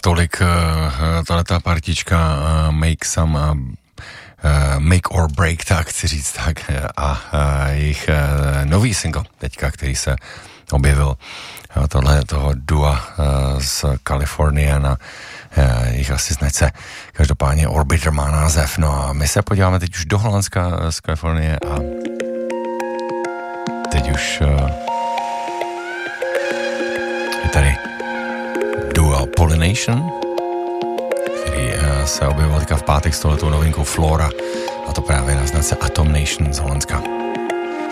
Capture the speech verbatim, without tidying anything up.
tolik tato partička Make Some uh, Make or Break, tak chci říct tak, a uh, jejich uh, nový single teďka, který se objevil, uh, tohle toho dua uh, z Kalifornie na uh, jejich asi značce. Každopádně Orbiter má název. No a my se podíváme teď už do Holandska uh, z Kalifornie a teď už uh, je tady duo Pollination, který uh, se objevil teďka v pátek s touhletou novinkou Flora, a to právě na značce Atom Nation z Holandska.